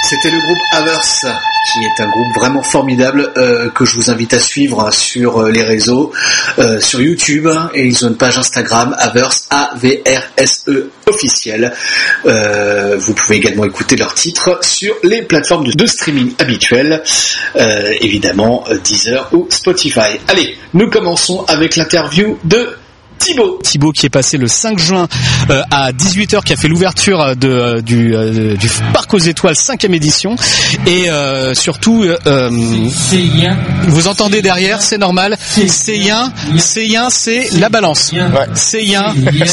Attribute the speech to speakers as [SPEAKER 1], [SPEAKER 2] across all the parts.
[SPEAKER 1] C'était le groupe Averse, qui est un groupe vraiment formidable que je vous invite à suivre sur les réseaux, sur YouTube, et ils ont une page Instagram Averse, A-V-R-S-E officielle. Vous pouvez également écouter leurs titres sur les plateformes de streaming habituelles, évidemment Deezer ou Spotify. Allez, nous commençons avec l'interview de Thibaut qui est passé le 5 juin à 18h, qui a fait l'ouverture du Parc aux Étoiles 5e édition, et surtout vous entendez derrière, c'est normal, c'est yin, c'est la balance, c'est yin.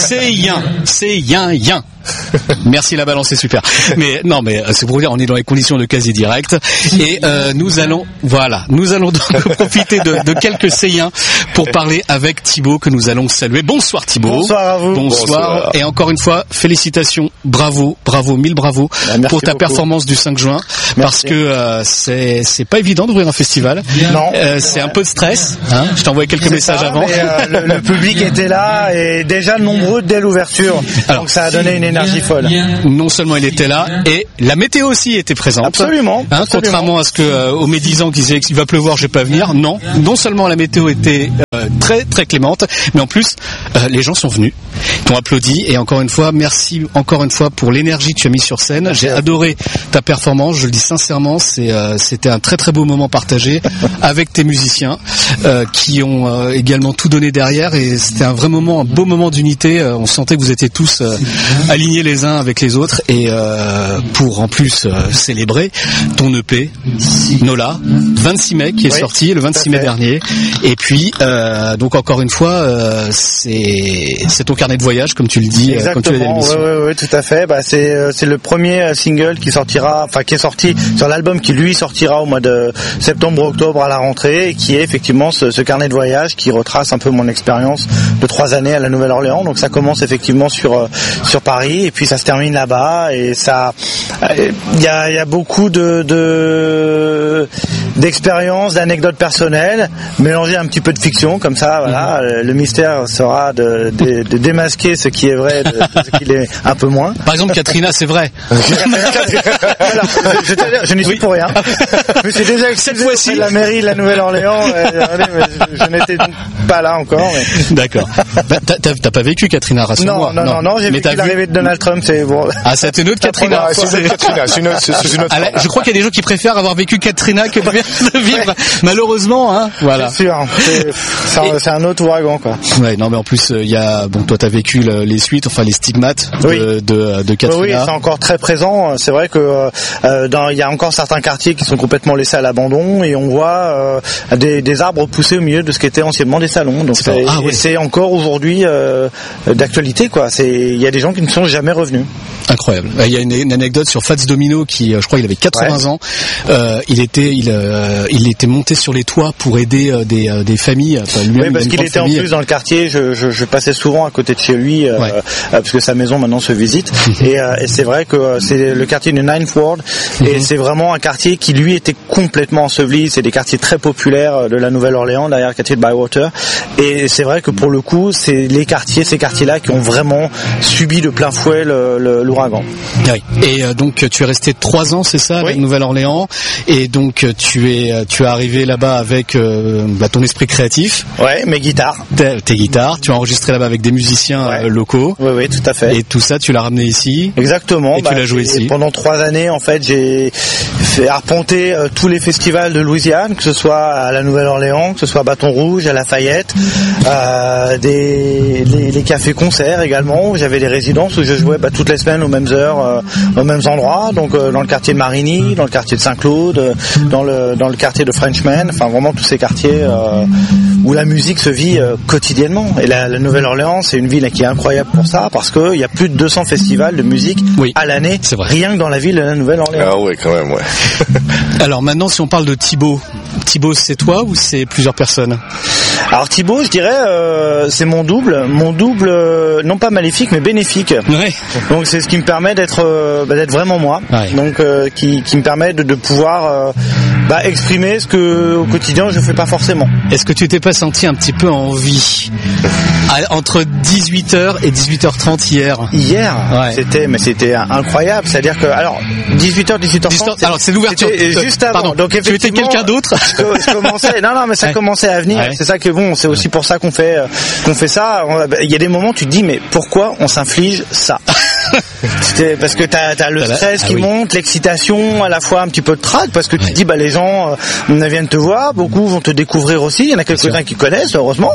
[SPEAKER 1] Merci, la balance, c'est super. Mais non, mais c'est pour vous dire, on est dans les conditions de quasi direct, et nous allons donc profiter de quelques séiens pour parler avec Thibaut, que nous allons saluer. Bonsoir Thibaut.
[SPEAKER 2] Bonsoir à vous.
[SPEAKER 1] Bonsoir. Et encore une fois, félicitations, bravo, mille bravos pour ta performance du 5 juin. Merci. Parce que c'est pas évident d'ouvrir un festival.
[SPEAKER 2] Non.
[SPEAKER 1] C'est un peu de stress. Hein, je t'ai envoyé quelques messages avant.
[SPEAKER 2] Mais, le public était là et déjà nombreux dès l'ouverture. Alors, donc ça a donné une énergie folle.
[SPEAKER 1] Non seulement il était là, et la météo aussi était présente.
[SPEAKER 2] Absolument.
[SPEAKER 1] Hein, contrairement à ce que aux médisants qui disaient qu'il va pleuvoir, je vais pas venir. Non seulement la météo était très très clémente, mais en plus les gens sont venus, t'ont applaudi, et encore une fois merci pour l'énergie que tu as mis sur scène. J'ai adoré ta performance, je le dis sincèrement, c'était un très très beau moment partagé avec tes musiciens qui ont également tout donné derrière, et c'était un vrai moment, un beau moment d'unité. On sentait que vous étiez tous alignés les uns avec les autres, et pour en plus célébrer ton EP Nola 26 mai qui est sorti le 26 mai dernier, et puis donc encore une fois c'est ton carnet de voyage, comme tu le dis.
[SPEAKER 2] Exactement.
[SPEAKER 1] Quand tu as l'émission.
[SPEAKER 2] Oui, tout à fait. C'est le premier single qui est sorti sur l'album, qui lui sortira au mois de septembre-octobre à la rentrée, et qui est effectivement ce carnet de voyage qui retrace un peu mon expérience de 3 années à la Nouvelle-Orléans. Donc ça commence effectivement sur Paris, et puis ça se termine là-bas, et ça, il y a beaucoup d'expériences, d'anecdotes personnelles, mélangées un petit peu de fiction, comme ça, voilà. Le mystère sera de démasquer ce qui est vrai de ce qui l'est un peu moins.
[SPEAKER 1] Par exemple, Katrina, c'est vrai.
[SPEAKER 2] Voilà, je n'y suis pour rien. Mais c'est déjà
[SPEAKER 1] cette fois-ci
[SPEAKER 2] la mairie de la Nouvelle-Orléans. Je n'étais donc pas là encore. Mais...
[SPEAKER 1] D'accord. T'as pas vécu Katrina, rassure-moi.
[SPEAKER 2] Non, j'ai vécu l'arrivée de Donald Trump. C'est bon.
[SPEAKER 1] Ah, c'est une autre Katrina.
[SPEAKER 3] C'est une autre.
[SPEAKER 1] Je crois qu'il y a des gens qui préfèrent avoir vécu Katrina que de vivre. Malheureusement, hein. Voilà.
[SPEAKER 2] C'est sûr. C'est un autre ouragan, quoi.
[SPEAKER 1] Ouais, non, mais en plus, il y a, toi, t'as vécu les suites, enfin les stigmates de Katrina.
[SPEAKER 2] Oui, c'est encore très présent. C'est vrai que il y a encore certains quartiers qui sont complètement laissés à l'abandon, et on voit des arbres pousser au milieu de ce qui était anciennement des salons. Donc c'est encore aujourd'hui d'actualité, quoi. Il y a des gens qui ne sont jamais revenus.
[SPEAKER 1] Incroyable. Il y a une anecdote sur Fats Domino qui, je crois, il avait 80 ans. Il était monté sur les toits pour aider des familles. Enfin, lui-même,
[SPEAKER 2] parce qu'il était en plus dans le quartier. Je passais souvent à côté de chez lui parce que sa maison maintenant se visite. Et c'est vrai que c'est le quartier de Ninth Ward, et c'est vraiment un quartier qui lui était complètement enseveli. C'est des quartiers très populaires de la Nouvelle-Orléans, derrière le quartier de Bywater. Et c'est vrai que pour le coup, c'est ces quartiers-là qui ont vraiment subi de plein fouet l'ouragan.
[SPEAKER 1] Oui. Et donc tu es resté 3 ans, c'est ça, à la Nouvelle-Orléans, et donc tu es arrivé là-bas avec ton esprit créatif.
[SPEAKER 2] Ouais, mes guitares.
[SPEAKER 1] Tes guitares. Tu as enregistré là-bas avec des musiciens locaux.
[SPEAKER 2] Oui, tout à fait.
[SPEAKER 1] Et tout ça, tu l'as ramené ici.
[SPEAKER 2] Exactement.
[SPEAKER 1] Et tu l'as joué ici.
[SPEAKER 2] Pendant 3 années, en fait, j'ai arpenté tous les festivals de Louisiane, que ce soit à la Nouvelle-Orléans, que ce soit à Bâton Rouge, à Lafayette, les cafés-concerts également, où j'avais des résidences où je jouais toutes les semaines aux mêmes heures, aux mêmes endroits, donc dans le quartier de Marigny, dans le quartier de Saint-Claude, dans le quartier de Frenchman, enfin vraiment tous ces quartiers où la musique se vit quotidiennement. Et la Nouvelle-Orléans, c'est une ville qui est incroyable pour ça, parce qu'il y a plus de 200 festivals de musique à l'année, rien que dans la ville de la Nouvelle-Orléans.
[SPEAKER 3] Ah oui, quand même, ouais.
[SPEAKER 1] Alors maintenant, si on parle de Thibaut, c'est toi ou c'est plusieurs personnes?
[SPEAKER 2] Alors Thibaut, je dirais, c'est mon double, non pas maléfique mais bénéfique.
[SPEAKER 1] Ouais.
[SPEAKER 2] Donc c'est ce qui me permet d'être vraiment moi. Ouais. Donc qui me permet de pouvoir exprimer ce que au quotidien je fais pas forcément.
[SPEAKER 1] Est-ce que tu t'es pas senti un petit peu en vie entre 18h et 18h30 hier?
[SPEAKER 2] Hier, c'était incroyable. C'est-à-dire que, alors, 18h30.
[SPEAKER 1] Alors, c'est l'ouverture.
[SPEAKER 2] Juste avant.
[SPEAKER 1] Pardon.
[SPEAKER 2] Donc,
[SPEAKER 1] tu étais quelqu'un d'autre?
[SPEAKER 2] Je commençais, mais ça commençait à venir. Ouais. C'est ça qui est bon. C'est aussi pour ça qu'on fait ça. Il y a des moments où tu te dis, mais pourquoi on s'inflige ça? Parce que t'as le stress qui monte, l'excitation, à la fois un petit peu de trac, parce que tu te dis, les gens viennent te voir, beaucoup vont te découvrir aussi. Il y en a quelques-uns qui connaissent, heureusement.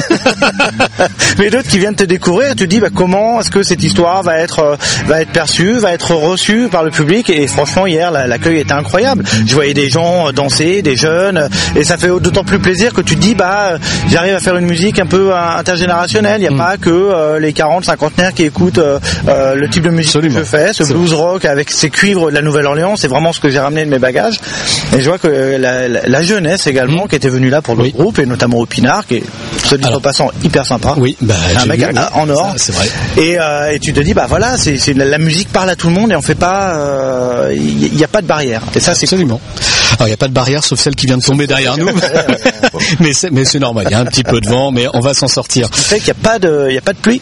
[SPEAKER 2] Mais d'autres qui viennent te découvrir, tu te dis comment est-ce que cette histoire va être perçue, va être reçue par le public. Et franchement, hier l'accueil était incroyable. Je voyais des gens danser, des jeunes, et ça fait d'autant plus plaisir que tu te dis j'arrive à faire une musique un peu intergénérationnelle. Il n'y a pas que les 40-50naires qui écoutent le type de musique que je fais, ce blues rock avec ces cuivres de la Nouvelle-Orléans. C'est vraiment ce que j'ai ramené de mes bagages. Et je vois que la jeunesse également qui était venue là pour le groupe, et notamment au Pinard, qui est celui en passant hyper sympa.
[SPEAKER 1] Oui,
[SPEAKER 2] un mec en or.
[SPEAKER 1] Ça, c'est vrai.
[SPEAKER 2] Et tu te dis voilà, c'est la musique parle à tout le monde et on fait pas, il y a pas de barrière. Et ça, c'est
[SPEAKER 1] absolument. Alors il n'y a pas de barrière sauf celle qui vient de tomber derrière nous. mais c'est normal. Il y a un petit peu de vent, mais on va s'en sortir.
[SPEAKER 2] Tu sais qu'il n'y a pas de pluie.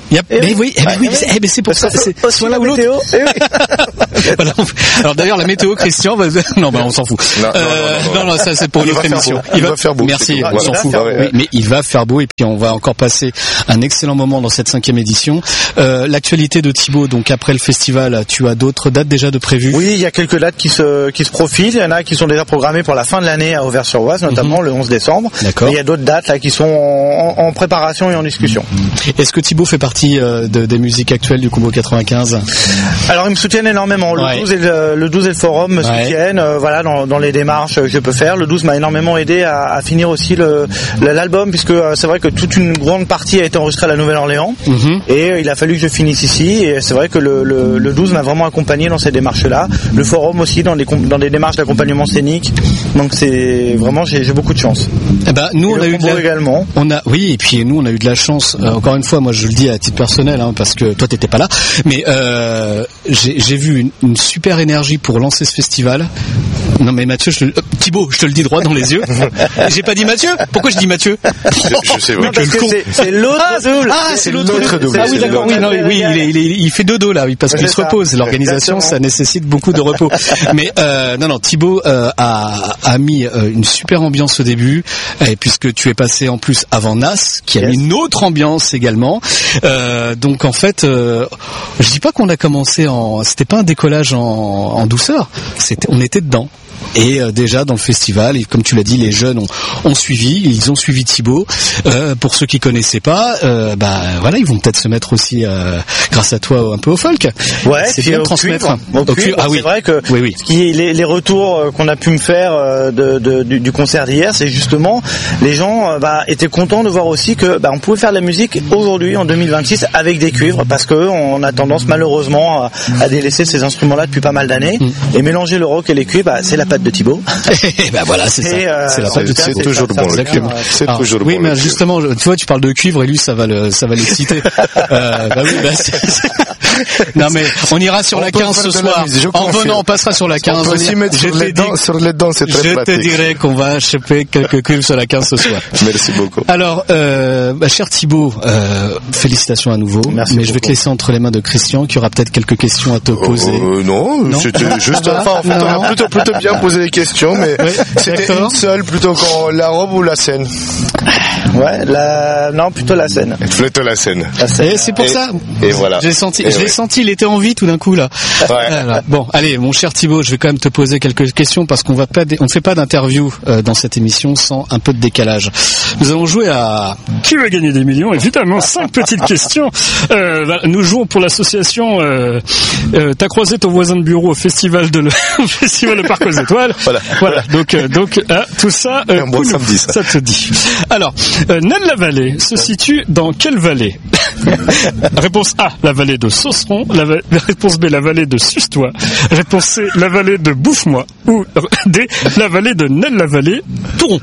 [SPEAKER 1] Mais c'est pour ça. C'est soit l'un ou l'autre. Voilà. Alors d'ailleurs la météo, Christian, on s'en fout. Non, ça c'est pour une autre émission.
[SPEAKER 3] Il va faire beau.
[SPEAKER 1] Merci, on s'en fout. Oui, mais il va faire beau et puis on va encore passer un excellent moment dans cette 5e édition. L'actualité de Thibaut, donc après le festival, tu as d'autres dates déjà de prévues?
[SPEAKER 2] Oui, il y a quelques dates qui se profilent. Il y en a qui sont déjà programmées pour la fin de l'année à Auvers-sur-Oise, notamment le 11 décembre.
[SPEAKER 1] D'accord.
[SPEAKER 2] Et il y a d'autres dates là qui sont en préparation et en discussion.
[SPEAKER 1] Est-ce que Thibaut fait partie des musiques actuelles du Combo 95?
[SPEAKER 2] Alors ils me soutiennent énormément. Le 12 et le forum me soutiennent, dans les démarches que je peux faire. Le 12 m'a énormément aidé à finir aussi l'album, puisque c'est vrai que toute une grande partie a été enregistrée à la Nouvelle-Orléans, et il a fallu que je finisse ici. Et c'est vrai que le 12 m'a vraiment accompagné dans ces démarches-là. Le forum aussi dans des démarches d'accompagnement scénique. Donc c'est vraiment, j'ai beaucoup de chance.
[SPEAKER 1] Nous on a eu
[SPEAKER 2] également.
[SPEAKER 1] Et puis nous on a eu de la chance. Encore une fois, moi je le dis à titre personnel, parce que toi t'étais pas là, mais j'ai vu une super énergie pour lancer ce festival. Non mais Mathieu, Thibaut, je te le dis droit dans les yeux. J'ai pas dit Mathieu. Pourquoi je dis Mathieu?
[SPEAKER 3] Je sais.
[SPEAKER 2] Non, parce que c'est l'autre double.
[SPEAKER 1] C'est l'autre double. Ah oui, d'accord. Oui, il fait dodo là, parce qu'il se repose. L'organisation, ça nécessite beaucoup de repos. Mais non, Thibaut a mis une super ambiance au début, et puisque tu es passé en plus avant Nas, qui a mis une autre ambiance également. Donc en fait, je dis pas qu'on a commencé c'était pas un décollage en douceur. On était dedans. Et déjà dans le festival, et comme tu l'as dit, les jeunes ont suivi, ils ont suivi Thibaut. Pour ceux qui connaissaient pas, ils vont peut-être se mettre aussi, grâce à toi, un peu au folk.
[SPEAKER 2] Ouais,
[SPEAKER 1] c'est bien de transmettre.
[SPEAKER 2] C'est vrai que les retours qu'on a pu me faire du concert d'hier, c'est justement les gens étaient contents de voir aussi que on pouvait faire de la musique aujourd'hui en 2026 avec des cuivres, parce que on a tendance malheureusement à délaisser ces instruments-là depuis pas mal d'années, et mélanger le rock et les cuivres, c'est la patte de Thibaut.
[SPEAKER 1] Voilà, c'est ça. C'est la patte de Thibaut.
[SPEAKER 3] C'est toujours le bon. C'est toujours le bon.
[SPEAKER 1] Oui, mais justement, tu vois, tu parles de cuivre et lui, ça va l'exciter. Non, mais on ira sur la 15 ce soir. En venant, on passera sur la 15.
[SPEAKER 3] On peut s'y mettre sur les dents, c'est très pratique.
[SPEAKER 1] Je te dirais qu'on va choper quelques cuivres sur la 15 ce soir.
[SPEAKER 3] Merci beaucoup.
[SPEAKER 1] Alors, cher Thibaut, félicitations à nouveau.
[SPEAKER 2] Merci
[SPEAKER 1] mais
[SPEAKER 2] beaucoup.
[SPEAKER 1] Je vais te laisser entre les mains de Christian, qui aura peut-être quelques questions à te poser.
[SPEAKER 3] Non, c'était juste, on a plutôt bien posé les questions, mais c'était une seule plutôt qu'en la robe ou la scène.
[SPEAKER 2] Non, plutôt la scène.
[SPEAKER 3] Plutôt la scène.
[SPEAKER 1] Et c'est pour ça.
[SPEAKER 3] Et voilà.
[SPEAKER 1] Je l'ai senti, il était en vie tout d'un coup là. Bon, allez, mon cher Thibaut, je vais quand même te poser quelques questions, parce qu'on ne fait pas d'interview dans cette émission sans un peu de décalage. Nous allons jouer à Qui va gagner des millions? Évidemment, 5 petites questions. Nous jouons pour l'association T'as croisé ton voisin de bureau au festival de Parc aux Étoiles. Voilà. Donc tout ça,
[SPEAKER 3] un bon samedi,
[SPEAKER 1] ça te dit. Alors, Nel-la-Vallée se situe dans quelle vallée? Réponse A, la vallée de Saut
[SPEAKER 4] Sausseron, réponse B, la vallée de Sustois, réponse C, la vallée de Bouffe-moi, ou D, la vallée de Nel-la-Vallée, Touron.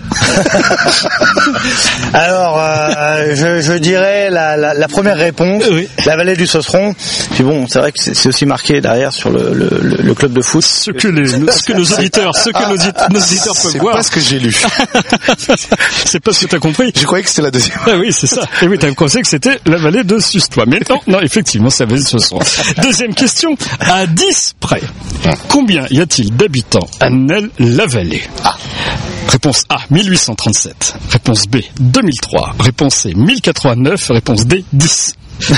[SPEAKER 2] Alors, je dirais la première réponse, oui. La vallée du Sausseron. Puis bon, c'est vrai que c'est aussi marqué derrière sur le club de foot.
[SPEAKER 4] Ce que nos auditeurs peuvent voir.
[SPEAKER 3] C'est pas ce que j'ai lu.
[SPEAKER 4] C'est pas ce que t'as compris.
[SPEAKER 3] Je croyais que c'était la deuxième.
[SPEAKER 4] Ah oui, c'est ça. Et oui, t'as pensé que c'était la vallée de Sustois. Mais non, effectivement, c'est la vallée de Sausseron. Deuxième question. À 10 près, combien y a-t-il d'habitants à Nel-la-Vallée? Réponse A, 1837. Réponse B, 2003. Réponse C, 1089. Réponse D, 10.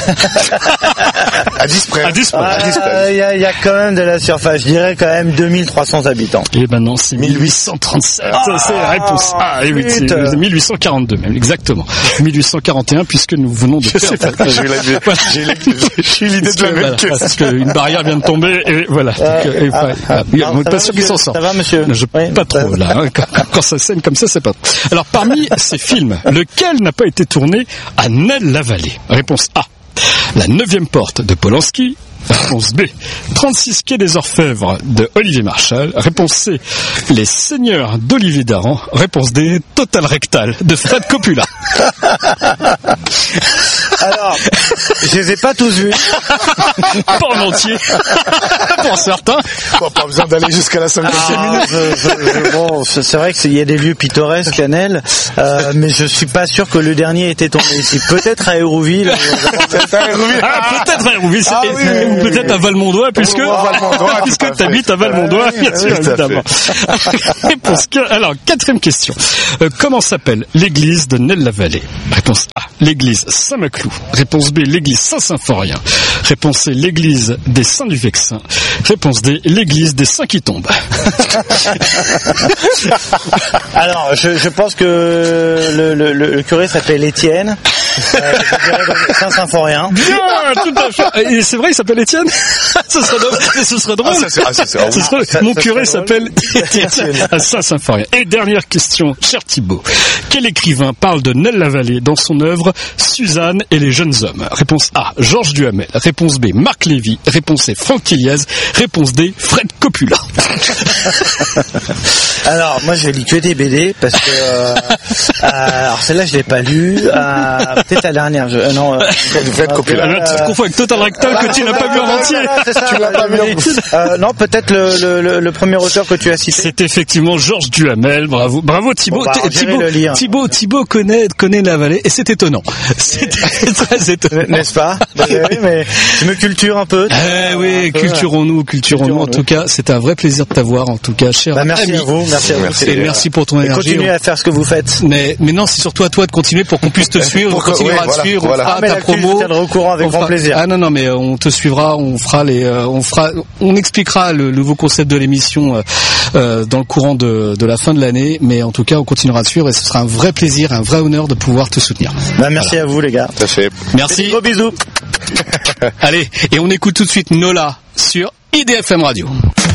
[SPEAKER 3] À 10 près.
[SPEAKER 4] À 10 près.
[SPEAKER 2] Il y a quand même de la surface. Je dirais quand même 2300 habitants.
[SPEAKER 4] Et ben non, c'est 1837. C'est la réponse A. Et oui, c'est 1842 même, exactement. 1841 puisque nous venons de perdre.
[SPEAKER 3] J'ai eu l'idée de la même question.
[SPEAKER 4] Parce qu'une barrière vient de tomber et voilà. On n'est pas sûr qu'il s'en sort.
[SPEAKER 2] Ça va, monsieur?
[SPEAKER 4] Pas trop là. Quand ça scène comme ça, c'est pas trop. Alors parmi ces films, lequel n'a pas été tourné à Nel-la-Vallée? Réponse A, La 9e porte de Polanski. Réponse B, 36 quai des Orfèvres de Olivier Marchal. Réponse C, Les Seigneurs d'Olivier Daran. Réponse D, Total Rectal de Fred Coppola.
[SPEAKER 2] Alors, je les ai pas tous vus.
[SPEAKER 4] Pas en entier. Pour certains.
[SPEAKER 3] Bon, pas besoin d'aller jusqu'à la 5e minute.
[SPEAKER 2] Bon, c'est vrai qu'il y a des lieux pittoresques à Nel, mais je suis pas sûr que le dernier était tombé ici. Peut-être à Hérouville.
[SPEAKER 4] Peut-être à Hérouville. Ou peut-être à Valmondois, puisque t'habites à Valmondois, bien sûr, évidemment. Alors, 4e question. Comment s'appelle l'église de Nel-la-Vallée? Réponse A, l'église Saint-Maclou. Réponse B, l'église Saint-Symphorien. Réponse C, l'église des Saints du Vexin. Réponse D, l'église des Saints qui tombent.
[SPEAKER 2] Alors, je pense que le curé s'appelle Étienne. Je dirais donc Saint-Symphorien.
[SPEAKER 4] Bien, tout à fait. Et c'est vrai, il s'appelle Étienne. Ce serait drôle. Mon curé s'appelle Étienne à Saint-Symphorien. Et dernière question, cher Thibaut. Quel écrivain parle de Nel-la-Vallée dans son œuvre Suzanne et les jeunes hommes? Réponse A, Georges Duhamel. Réponse B, Marc Lévy. Réponse C, Franck Tilliez. Réponse D, Fred Coppola.
[SPEAKER 2] Alors, moi, je lis que des BD parce que alors celle-là, je l'ai pas lue. Peut-être la dernière.
[SPEAKER 3] Fred Coppola.
[SPEAKER 4] Tu te confonds avec Total Rectal que tu n'as pas vu en entier.
[SPEAKER 2] Tu l'as pas vu. Non, peut-être le premier auteur que tu as cité.
[SPEAKER 4] C'est effectivement Georges Duhamel. Bravo Thibaut. Thibaut connaît la vallée et c'est étonnant. C'était très étonnant.
[SPEAKER 2] N'est-ce pas? Oui, mais je me culture un peu.
[SPEAKER 4] Oui, culturons-nous. En tout cas, c'était un vrai plaisir de t'avoir. En tout cas, cher ami.
[SPEAKER 2] Merci à vous.
[SPEAKER 4] Et merci pour ton énergie.
[SPEAKER 2] Continuez à faire ce que vous faites.
[SPEAKER 4] Mais non, c'est surtout à toi de continuer pour qu'on puisse te suivre. On continuera à te suivre. On fera ta promo.
[SPEAKER 2] Je tiendrai au courant avec grand plaisir.
[SPEAKER 4] Ah non, mais on te suivra. On expliquera le nouveau concept de l'émission dans le courant de la fin de l'année. Mais en tout cas, on continuera à te suivre et ce sera un vrai plaisir, un vrai honneur de pouvoir te soutenir.
[SPEAKER 2] Merci à vous, les gars.
[SPEAKER 3] Tout à fait.
[SPEAKER 4] Merci.
[SPEAKER 2] Gros bisous.
[SPEAKER 4] Allez, et on écoute tout de suite Nola sur IDFM Radio.